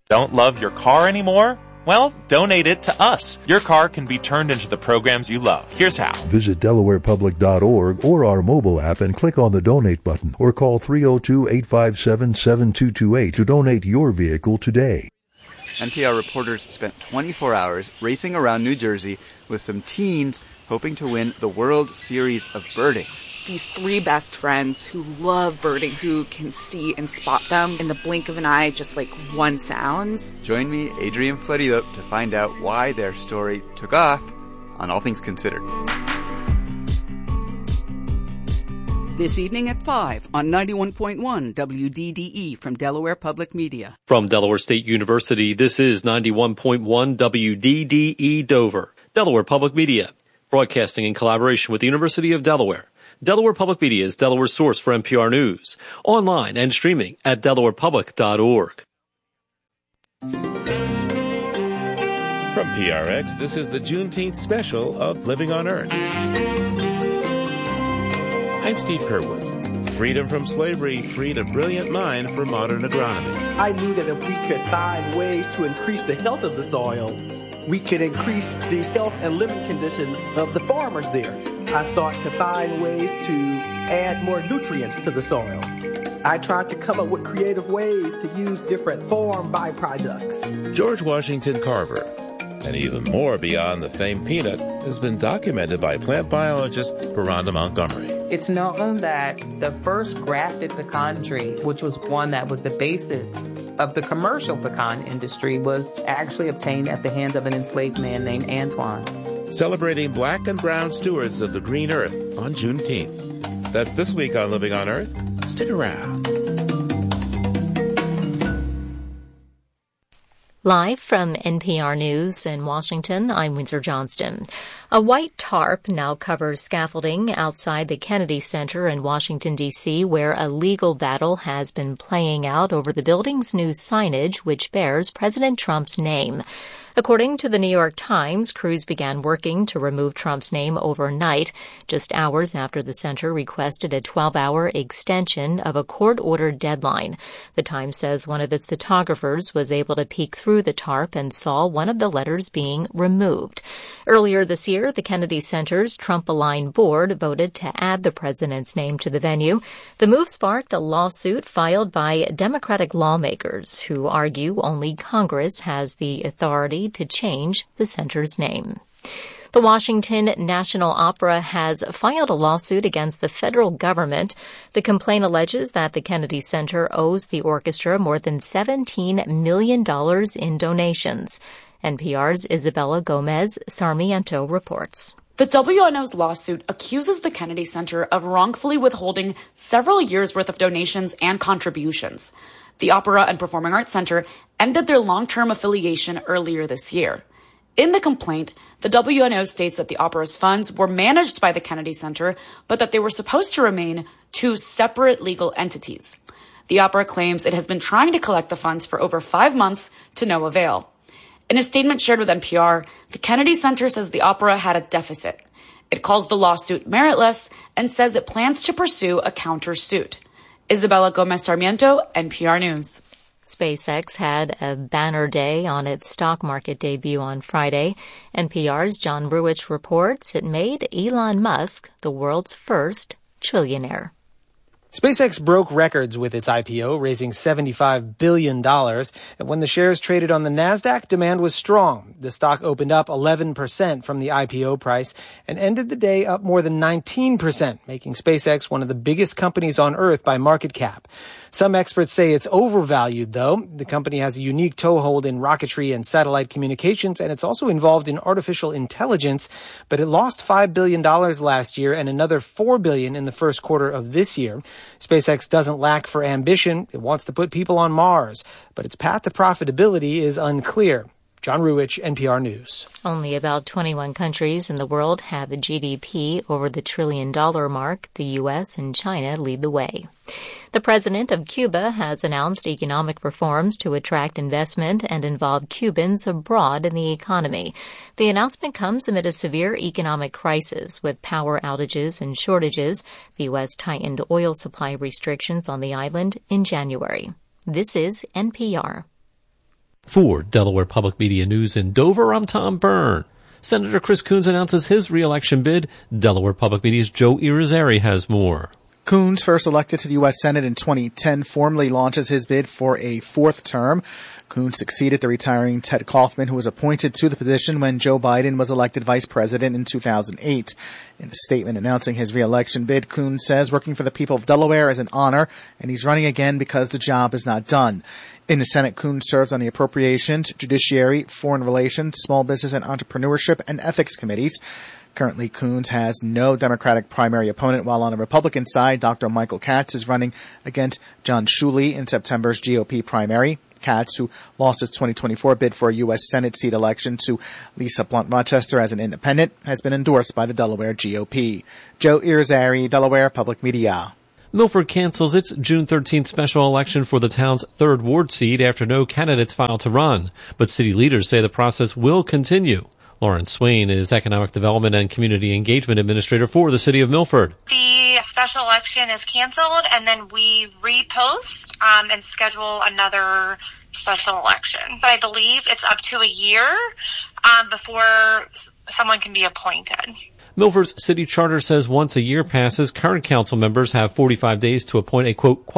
Don't love your car anymore? Well, donate it to us. Your car can be turned into the programs you love. Here's how. Visit DelawarePublic.org or our mobile app and click on the donate button or call 302-857-7228 to donate your vehicle today. NPR reporters spent 24 hours racing around New Jersey with some teens hoping to win the World Series of Birding. These three best friends who love birding, who can see and spot them in the blink of an eye, just like one sound. Join me, Adrian Florido, to find out why their story took off on All Things Considered. This evening at 5 on 91.1 WDDE from Delaware Public Media. From Delaware State University, this is 91.1 WDDE Dover, Delaware Public Media, broadcasting in collaboration with the University of Delaware. Delaware Public Media is Delaware's source for NPR News, online and streaming at delawarepublic.org. From PRX, this is the Juneteenth special of Living on Earth. I'm Steve Curwood. Freedom from slavery freed a brilliant mind for modern agronomy. I knew that if we could find ways to increase the health of the soil, we could increase the health and living conditions of the farmers there. I sought to find ways to add more nutrients to the soil. I tried to come up with creative ways to use different farm byproducts. George Washington Carver, and even more beyond the famed peanut, has been documented by plant biologist Veranda Montgomery. It's known that the first grafted pecan tree, which was one that was the basis of the commercial pecan industry, was actually obtained at the hands of an enslaved man named Antoine. Celebrating black and brown stewards of the green earth on Juneteenth. That's this week on Living on Earth. Stick around. Live from NPR News in Washington, I'm Windsor Johnston. A white tarp now covers scaffolding outside the Kennedy Center in Washington, D.C., where a legal battle has been playing out over the building's new signage, which bears President Trump's name. According to the New York Times, crews began working to remove Trump's name overnight, just hours after the center requested a 12-hour extension of a court-ordered deadline. The Times says one of its photographers was able to peek through the tarp and saw one of the letters being removed. Earlier this year, the Kennedy Center's Trump-aligned board voted to add the president's name to the venue. The move sparked a lawsuit filed by Democratic lawmakers who argue only Congress has the authority to change the center's name. The Washington National Opera has filed a lawsuit against the federal government. The complaint alleges that the Kennedy Center owes the orchestra more than $17 million in donations. NPR's Isabella Gomez Sarmiento reports. The WNO's lawsuit accuses the Kennedy Center of wrongfully withholding several years' worth of donations and contributions. The Opera and Performing Arts Center ended their long-term affiliation earlier this year. In the complaint, the WNO states that the opera's funds were managed by the Kennedy Center, but that they were supposed to remain two separate legal entities. The opera claims it has been trying to collect the funds for over 5 months to no avail. In a statement shared with NPR, the Kennedy Center says the opera had a deficit. It calls the lawsuit meritless and says it plans to pursue a countersuit. Isabella Gomez Sarmiento, NPR News. SpaceX had a banner day on its stock market debut on Friday. NPR's John Ruwitch reports it made Elon Musk the world's first trillionaire. SpaceX broke records with its IPO, raising $75 billion. And when the shares traded on the NASDAQ, demand was strong. The stock opened up 11% from the IPO price and ended the day up more than 19%, making SpaceX one of the biggest companies on Earth by market cap. Some experts say it's overvalued, though. The company has a unique toehold in rocketry and satellite communications, and it's also involved in artificial intelligence. But it lost $5 billion last year and another $4 billion in the first quarter of this year. SpaceX doesn't lack for ambition. It wants to put people on Mars, but its path to profitability is unclear. John Ruwitch, NPR News. Only about 21 countries in the world have a GDP over the $1 trillion mark. The U.S. and China lead the way. The president of Cuba has announced economic reforms to attract investment and involve Cubans abroad in the economy. The announcement comes amid a severe economic crisis with power outages and shortages. The U.S. tightened oil supply restrictions on the island in January. This is NPR. For Delaware Public Media News in Dover, I'm Tom Byrne. Senator Chris Coons announces his re-election bid. Delaware Public Media's Joe Irizarry has more. Coons, first elected to the U.S. Senate in 2010, formally launches his bid for a fourth term. Coons succeeded the retiring Ted Kaufman, who was appointed to the position when Joe Biden was elected vice president in 2008. In a statement announcing his re-election bid, Coons says working for the people of Delaware is an honor, and he's running again because the job is not done. In the Senate, Coons serves on the Appropriations, Judiciary, Foreign Relations, Small Business and Entrepreneurship, and Ethics Committees. Currently, Coons has no Democratic primary opponent, while on the Republican side, Dr. Michael Katz is running against John Schuele in September's GOP primary. Katz, who lost his 2024 bid for a U.S. Senate seat election to Lisa Blunt Rochester as an independent, has been endorsed by the Delaware GOP. Joe Irizarry, Delaware Public Media. Milford cancels its June 13th special election for the town's 3rd ward seat after no candidates filed to run. But city leaders say the process will continue. Lauren Swain is Economic Development and Community Engagement Administrator for the City of Milford. The special election is canceled, and then we repost and schedule another special election. But I believe it's up to a year before someone can be appointed. Milford's city charter says once a year passes, current council members have 45 days to appoint a, quote,